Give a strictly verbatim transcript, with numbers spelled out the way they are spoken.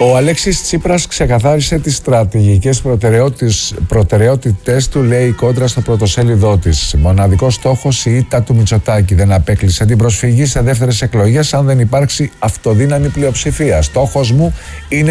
Ο Αλέξης Τσίπρας ξεκαθάρισε τις στρατηγικές προτεραιότητες του, λέει, κόντρα στο πρωτοσέλιδό της. Μοναδικός στόχος η ήττα του Μητσοτάκη. Δεν απέκλεισε την προσφυγή σε δεύτερες εκλογές αν δεν υπάρξει αυτοδύναμη πλειοψηφία. Στόχος μου είναι